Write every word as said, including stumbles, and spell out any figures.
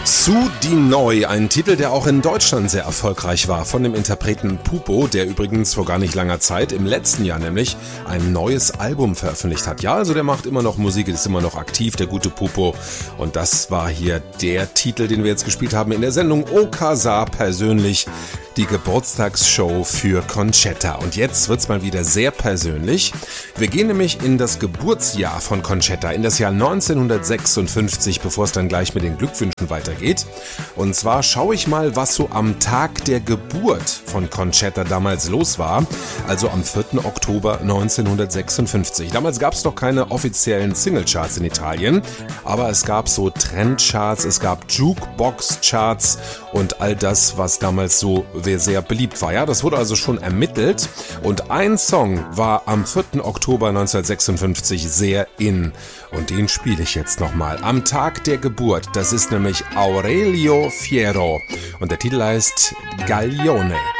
Su Di Noi, ein Titel, der auch in Deutschland sehr erfolgreich war, von dem Interpreten Pupo, der übrigens vor gar nicht langer Zeit, im letzten Jahr nämlich, ein neues Album veröffentlicht hat. Ja, also der macht immer noch Musik, ist immer noch aktiv, der gute Pupo. Und das war hier der Titel, den wir jetzt gespielt haben in der Sendung O Casa persönlich, die Geburtstagsshow für Concetta. Und jetzt wird's mal wieder sehr persönlich. Wir gehen nämlich in das Geburtsjahr von Concetta, in das Jahr neunzehnhundertsechsundfünfzig, bevor es dann gleich mit den Glückwünschen weitergeht. Und zwar schaue ich mal, was so am Tag der Geburt von Concetta damals los war, also am vierten Oktober neunzehnhundertsechsundfünfzig. Damals gab es noch keine offiziellen Singlecharts in Italien, aber es gab so Trendcharts, es gab Jukebox-Charts und all das, was damals so sehr beliebt war. Ja, das wurde also schon ermittelt und ein Song war am vierten Oktober neunzehnhundertsechsundfünfzig sehr in und den spiele ich jetzt nochmal. Am Tag der Geburt, das ist nämlich Aurelio Fierro und der Titel heißt Gaglione.